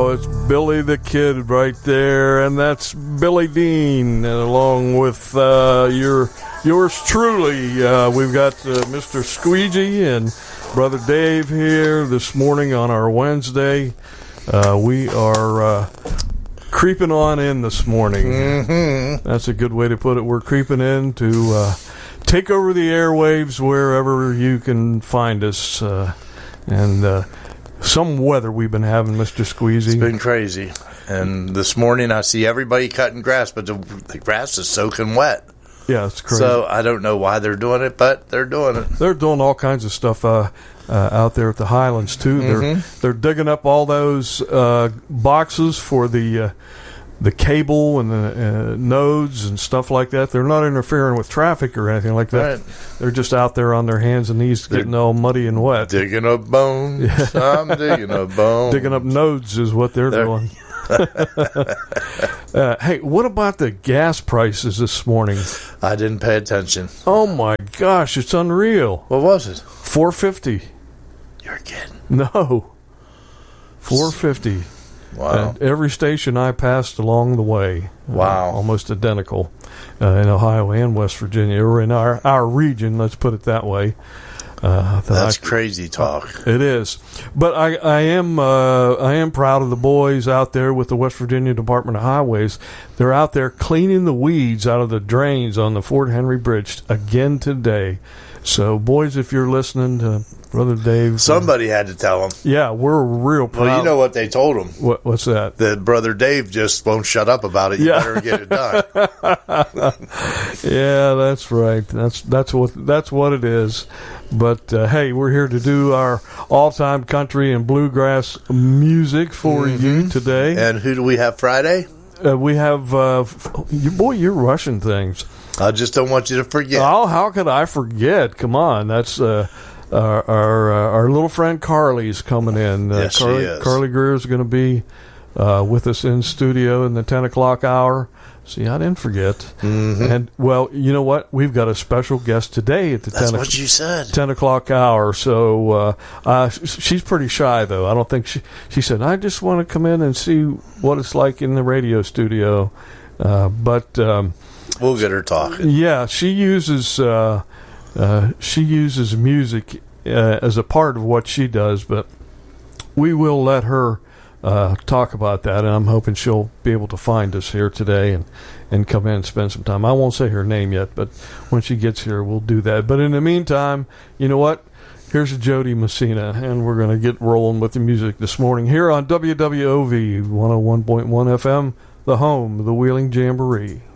Oh, it's Billy the Kid right there, and that's Billy Dean, and along with yours truly. We've got Mr. Squeegee and Brother Dave here this morning on our Wednesday. We are creeping on in this morning. Mm-hmm. That's a good way to put it. We're creeping in to take over the airwaves wherever you can find us. And some weather we've been having, Mr. Squeezy. It's been crazy. And this morning I see everybody cutting grass, but the grass is soaking wet. Yeah, it's crazy. So I don't know why they're doing it, but they're doing it. They're doing all kinds of stuff out there at the Highlands, too. Mm-hmm. They're digging up all those boxes for the cable and the nodes and stuff like that. They're not interfering with traffic or anything like that. Right. They're just out there on their hands and knees getting all muddy and wet. Digging up bones. Yeah. I'm digging up bones. Digging up nodes is what they're doing. Hey, what about the gas prices this morning? I didn't pay attention. Oh, my gosh, it's unreal. What was it? $4.50. You're kidding. No. $4.50. Wow. At every station I passed along the way. Wow. Almost identical in Ohio and West Virginia, or in our region, let's put it that way. That's crazy talk. It is. But I am proud of the boys out there with the West Virginia Department of Highways. They're out there cleaning the weeds out of the drains on the Fort Henry Bridge again today. So, boys, if you're listening to Brother Dave. Somebody had to tell him. Yeah, we're real proud. Well, you know what they told him. What's that? That Brother Dave just won't shut up about it. You better get it done. Yeah, that's right. That's what it is. But, hey, we're here to do our all-time country and bluegrass music for you today. And who do we have Friday? We have, you're rushing things. I just don't want you to forget. Oh, how could I forget? Come on, that's our little friend Carly's coming in. Yes, she is. Carly Greer is going to be with us in studio in the 10 o'clock hour. See, I didn't forget. Mm-hmm. And, well, you know what? We've got a special guest today at the 10 o'clock hour. So she's pretty shy, though. I don't think she said, I just want to come in and see what it's like in the radio studio. But we'll get her talking. Yeah, she uses music as a part of what she does, but we will let her talk about that, and I'm hoping she'll be able to find us here today and come in and spend some time. I won't say her name yet, but when she gets here, we'll do that. But in the meantime, you know what? Here's Jody Messina, and we're going to get rolling with the music this morning here on WWOV 101.1 FM, the home of the Wheeling Jamboree.